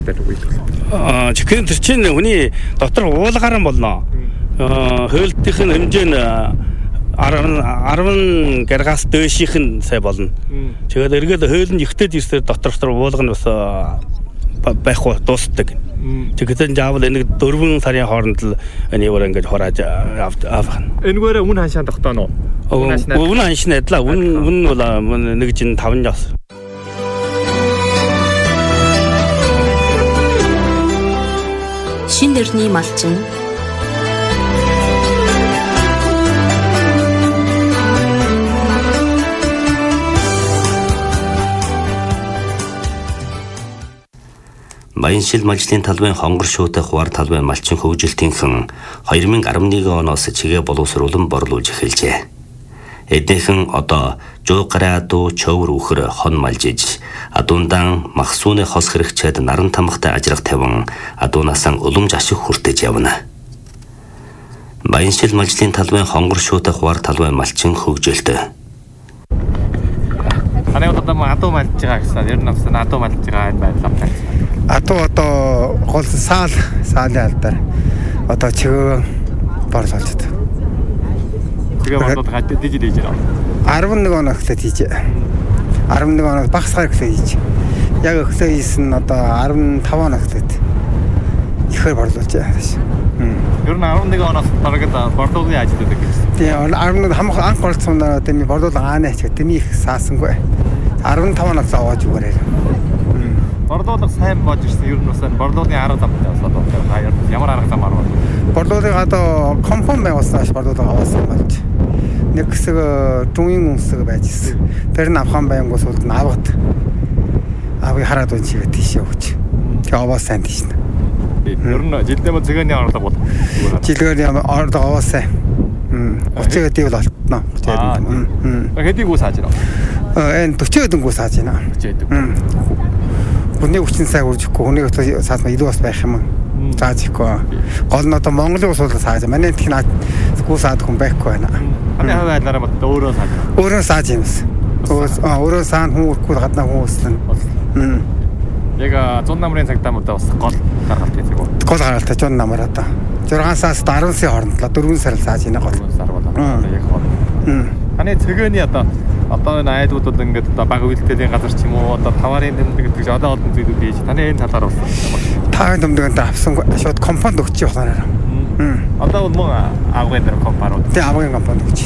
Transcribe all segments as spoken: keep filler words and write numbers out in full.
Аа чихэн тэр чинь хүний дотор уулгаар нь болно. Аа хөөлтийнх нь хэмжээ нь арван гаргаас дээшийнх нь сай болно. Тэгээд эргээд хөөл нь ихтэй дийсээр дотор дотор уулга нь бас байх дуустдаг. Тэгээд заавал энэ дөрвөн сарын хооронд л энэгээр ингэж хурааж авах. Энэгээр өмнө ханшаан тогтооно уу? Өмнө ханшаан адилаа. Өмнө өмнө бол нэг жин таван жас. Шин дэрний малчин Баяншил малчлалын талбайн хонгор шуутай хуваар талбайн малчин хөгжилтийнхэн two thousand eleven оноос чигээ боловсруулан борлуулж эхэлжээ. Эднийхэн одоо жуугараа дуу чөвөр үхэр хон малжиж адуундан махсууны хос хэрэгчээд наран тамхтай ажрах тавин адуунаасан уламж ашиг хүртэж явна. Баяншил малчлалын талбайн хонгор шуутай хуваар талбайн малчин хөгжилт. Аны одоо адуу малж байгаа гэсэн. Ер нь авсан адуу малж байгаа энэ байдлаа тагсан. Адуу одоо гол саал саалын алдар одоо чиг борлуулж байна. Тэгээ бодоод гад диж диж байна. eleven оноо ихтэй хийж. eleven оноо багсгаар ихтэй хийж. Яг ихтэй хийсэн одоо fifteen оноо ихтэй. Ихээр борлуулж байгаа шээ. Ер нь eleven оноос бараг борлуулгын ажил гэдэг гэсэн. Тийм eleven хамх анх болцсоноо тэний борлуулга аанаа ч тэний их саасангүй. fifteen оноос аваад юугаарай. Борлуулга сайн болж ирсэн. Ер нь бас борлуулгын арга замтай болоод байгаа. Ямар арга зам арга бол. Борлуулгыг одоо компон байгуулсан борлуулга аваасан болж. Нэг хэсэг түүний үнсэг байж ирсэн. Тэр нь авхан байнгус бол навгад авыг хараад уншигээ тийшээ өгч. Тэгээ аваа сайн тийш. Ер нь жилдээ мө цэгэний орлого бол. Жилдээ орлого аваа сайн. thirty дэвэл олтноо. Хэдийг үү сааж байна? Энэ forty эдэнгүү сааж байна. forty эдэг. Хүний хүчин сайн үржихгүй хүний саасма илүү бас байх юм. Зааж ихгүй. Гол нь одоо Монголын ус бол сааж. Манай тэх наад гүү саад хүн байхгүй байна. Аны хавь айлаараа бод өөрөө сааж. Өөрөө сааж юм бас. Өөрөө саан хүн үрхгүй гаднаа хүн үслэн. Яг зун намрын цагтаа мөдөө бас гол гаргалтын цаг уу. Гол гаргалтай зун намар одоо six сараас ten сарын хооронд four сар сааж ийнэ гол. Сар болоо. Яг гол. Аны цэгэний одоо одоо энэ айдууд бол ингээд одоо баг үйлдэлийн газар ч юм уу одоо таварын тэмдэг гэдэг одоо олон зүйлүүд хийж таны энэ талаар болсон юм. Таварын тэмдэгт авсан шууд компонд өгч явахаар. Одоо бол мөн агын дээр компаниуд. Тэ агын компонд өгч.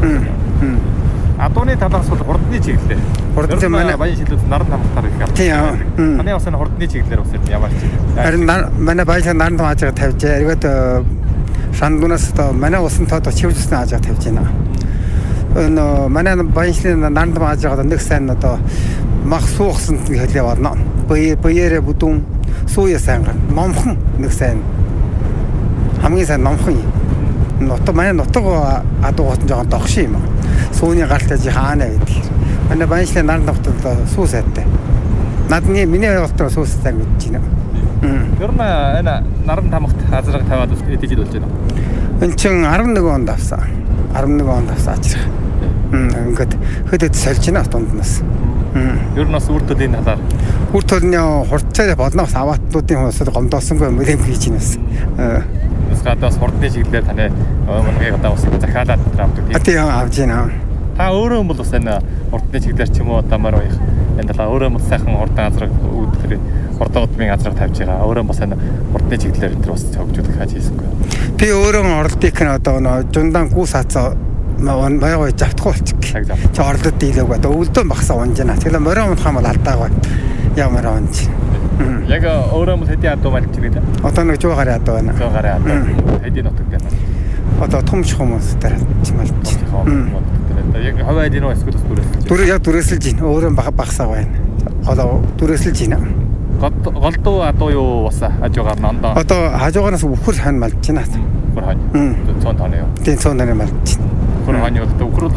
Адууны талаас бол хурдны чиглэлээр. Хурдны манай баян шилүүд наран тамхтаар их авсан. Тийм. Таны бас энэ хурдны чиглэлээр бас ямар ч. Харин манай баян наран тамхаажаа тавьж эргээд шандунаас одоо манай усан тоод чивжсэн аажаа тавьж байна. Энэ манай баяншлын наран тамхаажаа нэг сайн одоо мах суухсан хэлээ болно. Баярэ бүдүүн сууя сайн гар. Номхон нэг сайн. Хамгийн сайн номхон. Нутаг манай нутаг адуугат нь жоохон догшин юм. Сууны гартаж хаана гэдэг. Манай баяншлын наран тамхад суу сайтай. Надны миний ойлголтоор суу сайтай гэж байна. Ер нь энэ наран тамхад азраг тавиад эдэж болж байна. Энд чин eleven онд авсан. eleven онд авсан ажрах. Ингээд хөдөд сольж байна дунднаас. Ер нь бас үр төлөний талаар. Үр төлөний хурцтай болно. Аваатнуудын хүмүүсд гомдоосонгүй мэрэм хийж байна. Гадаас хурдны чиглэлээр таны мөнгийг одоо бас захиалаад авдаг. Тийм авж байна. Та өөрөө бол бас энэ хурдны чиглэлээр ч юм уу одоо маар байх. Энэ талаа өөрөө бол сайхан хурдан азраг үүдээр хурдан удмын азраг тавьж байгаа. Өөрөө бас энэ хурдны чиглэлээр энэ бас хөгжүүлэх хаж хийсэнгүй. Би өөрөө оролдыг нь одоо нөө жундан гүү саацаа баягаа завтах болчих. Чи орлоод дийлээг одоо өвлдөн багсаа унж байна. Тэгэхээр морин унах юм бол алдаагаа. Яа морин унж. Яг өөрөө мэл хэдийн адуу малж байгаа. Одоо нэг жуугаараа адуу байна. Жуугаараа адуу. Хэдийн нутаг байна. Одоо томч хүмүүс дээр малж. Яг хавь айлын уу эсвэл дүрээсэлж. Дүр яг дүрээсэлж байна. Өөрөө багсаа байна. Голоо дүрээсэлж байна. Голдуу адуу юу бас хажуугаар нь ондоо. Одоо хажуугаараас үхэр хань малж байна. Үхэр хань. цон тооны юу? Тийм цон тооны малж. Үхэр хань бол үхэр